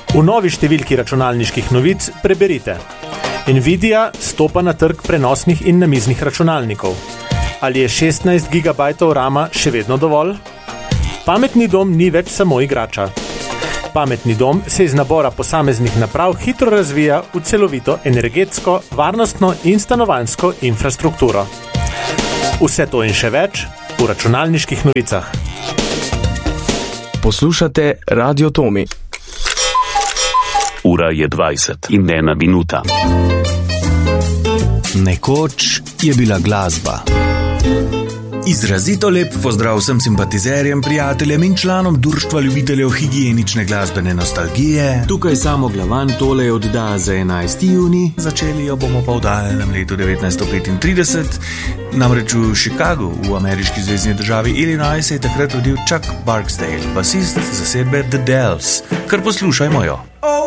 V novi številki računalniških novic preberite: Nvidia stopa na trg prenosnih in namiznih računalnikov. Ali je 16 GB rama še vedno dovolj? Pametni dom ni več samo igrača. Pametni dom se iz nabora posameznih naprav hitro razvija v celovito energetsko, varnostno in stanovanjsko infrastrukturo. Vse to in še več v računalniških novicah. Poslušate Radio Tomi. Ura je 20:01 minuta. Nekoč je bila glasba. Izrazito lep pozdrav vsem simpatizerjem, prijateljem in članom Društva ljubiteljev higienične glasbene nostalgije. Tukaj Samo Glavan, tole je oddaja za 11. juni. Začeli jo bomo pa v daljnem letu 1935. Namreč v Chicagu, v ameriški zvezni državi Illinois, se je takrat rodil Chuck Barksdale, basist zasedbe The Dells. Kar poslušajmo jo.